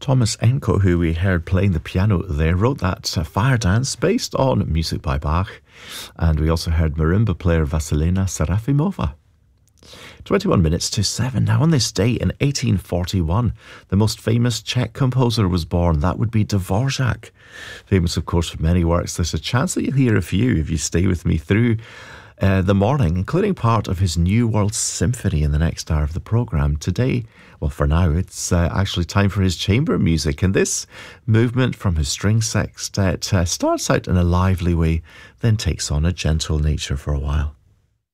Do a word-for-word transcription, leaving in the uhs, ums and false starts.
Thomas Enko, who we heard playing the piano there, wrote that uh, Fire Dance based on music by Bach. And we also heard marimba player Vasilina Serafimova. twenty-one minutes to seven. Now, on this day in eighteen forty-one, the most famous Czech composer was born. That would be Dvorak. Famous, of course, for many works. There's a chance that you'll hear a few if you stay with me through uh, the morning, including part of his New World Symphony in the next hour of the programme. Today, well, for now, it's uh, actually time for his chamber music. And this movement from his string sextet uh, starts out in a lively way, then takes on a gentle nature for a while.